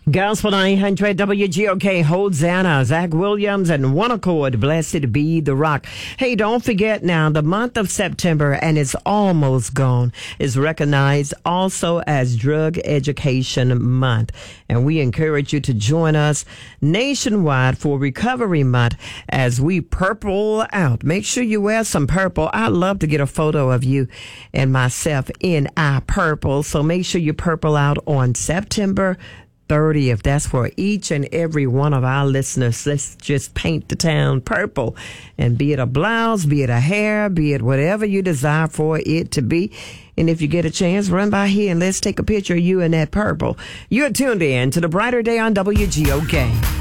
Gospel 900 WGOK, Hosanna, Zach Williams, and One Accord, Blessed Be the Rock. Hey, don't forget now, the month of September, and it's almost gone, is recognized also as Drug Education Month. And we encourage you to join us nationwide for Recovery Month as we purple out. Make sure you wear some purple. I'd love to get a photo of you and myself in our purple. So make sure you purple out on September 30th. That's for each and every one of our listeners. Let's just paint the town purple, and be it a blouse, be it a hair, be it whatever you desire for it to be. And if you get a chance, run by here and let's take a picture of you in that purple. You're tuned in to the Brighter Day on WGOK.